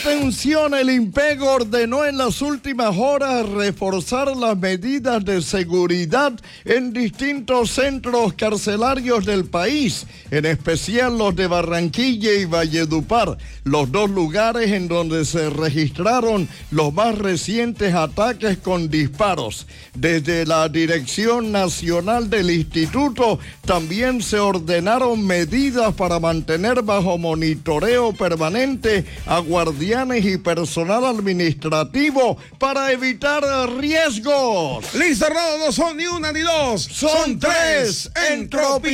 Atención, el INPEC ordenó en las últimas horas reforzar las medidas de seguridad en distintos centros carcelarios del país, en especial los de Barranquilla y Valledupar, los dos lugares en donde se registraron los más recientes ataques con disparos. Desde la Dirección Nacional del Instituto también se ordenaron medidas para mantener bajo monitoreo permanente a guardianes y personal administrativo para evitar riesgos. Listo, Rodo, no son ni una ni dos, Son tres en Tropical.